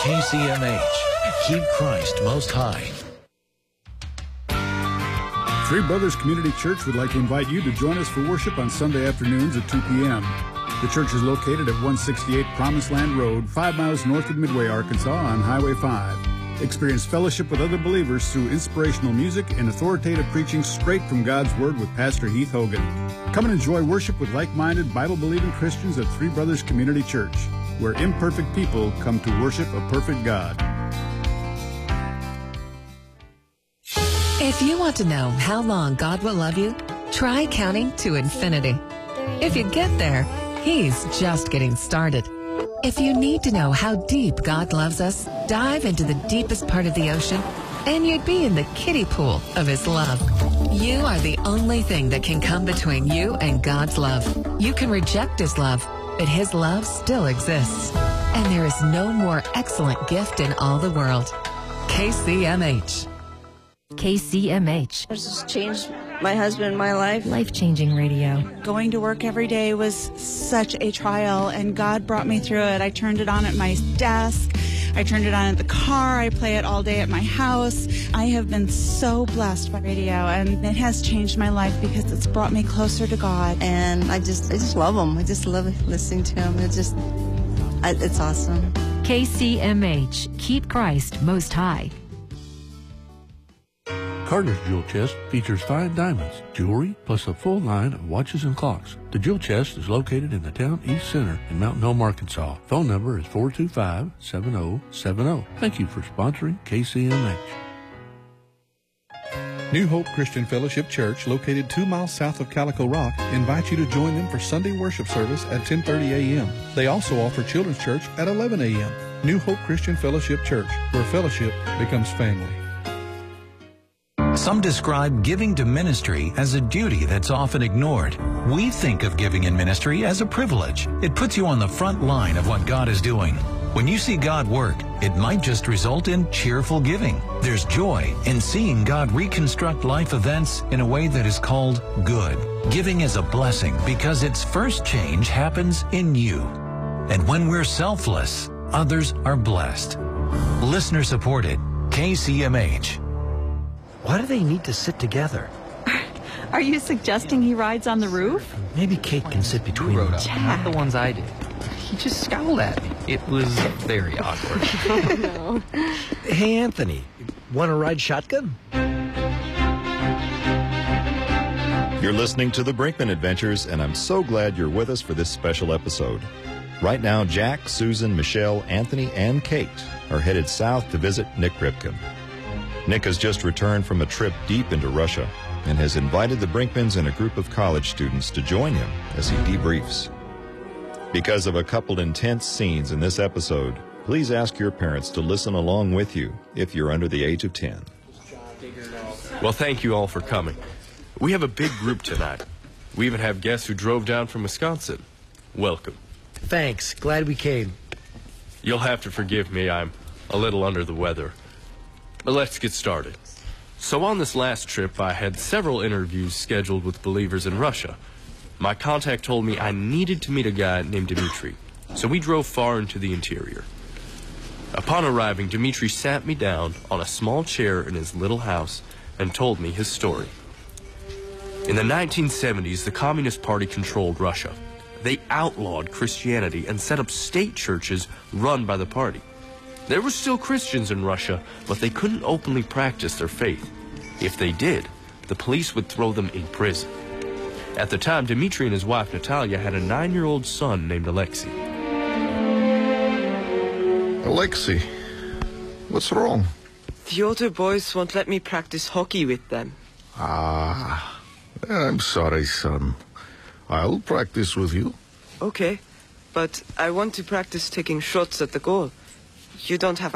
KCMH. Keep Christ most high. Three Brothers Community Church would like to invite you to join us for worship on Sunday afternoons at 2 p.m. The church is located at 168 Promised Land Road, 5 miles north of Midway, Arkansas on Highway 5. Experience fellowship with other believers through inspirational music and authoritative preaching straight from God's Word with Pastor Heath Hogan. Come and enjoy worship with like-minded, Bible-believing Christians at Three Brothers Community Church, where imperfect people come to worship a perfect God. If you want to know how long God will love you, try counting to infinity. If you get there, He's just getting started. If you need to know how deep God loves us, dive into the deepest part of the ocean, and you'd be in the kiddie pool of His love. You are the only thing that can come between you and God's love. You can reject His love, but His love still exists. And there is no more excellent gift in all the world. KCMH. KCMH. This has changed my husband and my life. Life-changing radio. Going to work every day was such a trial, and God brought me through it. I turned it on at my desk. I turned it on at the car. I play it all day at my house. I have been so blessed by radio, and it has changed my life because it's brought me closer to God. And I just love him. I just love listening to him. It's awesome. KCMH. Keep Christ most high. Carter's Jewel Chest features fine diamonds, jewelry, plus a full line of watches and clocks. The Jewel Chest is located in the Town East Center in Mountain Home, Arkansas. Phone number is 425-7070. Thank you for sponsoring KCMH. New Hope Christian Fellowship Church, located 2 miles south of Calico Rock, invites you to join them for Sunday worship service at 10:30 a.m. They also offer children's church at 11 a.m. New Hope Christian Fellowship Church, where fellowship becomes family. Some describe giving to ministry as a duty that's often ignored. We think of giving in ministry as a privilege. It puts you on the front line of what God is doing. When you see God work, it might just result in cheerful giving. There's joy in seeing God reconstruct life events in a way that is called good. Giving is a blessing because its first change happens in you. And when we're selfless, others are blessed. Listener supported, KCMH. Why do they need to sit together? Are you suggesting he rides on the roof? Maybe Kate can sit between them. Not the ones I did. He just scowled at me. It was very awkward. Oh, no. Hey, Anthony, want to ride shotgun? You're listening to The Brinkman Adventures, and I'm so glad you're with us for this special episode. Right now, Jack, Susan, Michelle, Anthony, and Kate are headed south to visit Nick Ripken. Nick has just returned from a trip deep into Russia and has invited the Brinkmans and a group of college students to join him as he debriefs. Because of a couple intense scenes in this episode, please ask your parents to listen along with you if you're under the age of 10. Well, thank you all for coming. We have a big group tonight. We even have guests who drove down from Wisconsin. Welcome. Thanks. Glad we came. You'll have to forgive me. I'm a little under the weather. But let's get started. So on this last trip, I had several interviews scheduled with believers in Russia. My contact told me I needed to meet a guy named Dmitri, so we drove far into the interior. Upon arriving, Dmitri sat me down on a small chair in his little house and told me his story. In the 1970s, the Communist Party controlled Russia. They outlawed Christianity and set up state churches run by the party. There were still Christians in Russia, but they couldn't openly practice their faith. If they did, the police would throw them in prison. At the time, Dmitri and his wife, Natalia, had a 9-year-old son named Alexei. Alexei, what's wrong? The older boys won't let me practice hockey with them. I'm sorry, son. I'll practice with you. Okay, but I want to practice taking shots at the goal. You don't have